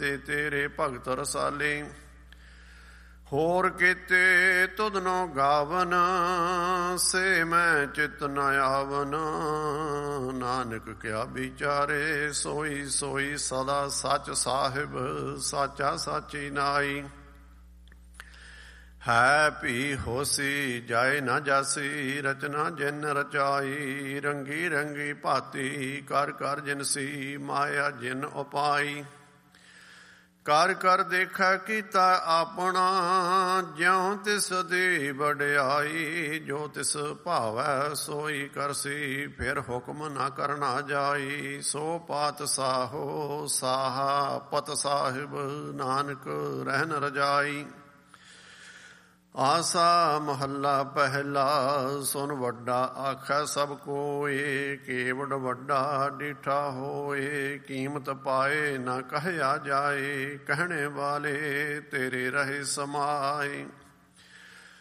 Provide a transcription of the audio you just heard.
ਰਤੇ ਤੇਰੇ ਭਗਤ ਰਸਾਲੇ। ਹੋਰ ਕੀਤੇ ਤੁਧਨੋ ਗਾਵਨ, ਸੇ ਮੈਂ ਚਿਤ ਨ ਆਵਨ। ਨਾਨਕ ਕਿਆ ਵਿਚਾਰੇ, ਸੋਈ ਸੋਈ ਸਦਾ ਸੱਚ ਸਾਹਿਬ, ਸਾਚਾ ਸਾਚੀ ਨਾਈ। ਹੈ ਭੀ ਹੋਸੀ ਜਾਏ ਨਾ ਜਾਸੀ, ਰਚਨਾ ਜਿਨ ਰਚਾਈ। ਰੰਗੀ ਰੰਗੀ ਭਾਤੀ ਕਰ ਕਰ ਜਿਨਸੀ, ਮਾਇਆ ਜਿਨ ਉਪਾਈ। ਕਰ ਕਰ ਦੇਖੈ ਕੀਤਾ ਆਪਣਾ, ਜਿਉ ਤਿਸ ਦੀ ਵਡਿਆਈ। ਜੋ ਤਿਸ ਭਾਵੈ ਸੋਈ ਕਰਸੀ, ਫਿਰ ਹੁਕਮ ਨਾ ਕਰਨਾ ਜਾਈ। ਸੋ ਪਾਤ ਸਾਹੋ ਸਾਹਾ ਪਤ ਸਾਹਿਬ, ਨਾਨਕ ਰਹਿਨ ਰਜਾਈ। ਆਸਾ ਮਹੱਲਾ ਪਹਿਲਾ। ਸੁਨ ਵੱਡਾ ਆਖੈ ਸਭ ਕੋਏ, ਕੇਵਡ ਵੱਡਾ ਡੀਠਾ ਹੋਏ। ਕੀਮਤ ਪਾਏ ਨਾ ਕਹਿਆ ਜਾਏ, ਕਹਿਣੇ ਵਾਲੇ ਤੇਰੇ ਰਹੇ ਸਮਾਏ।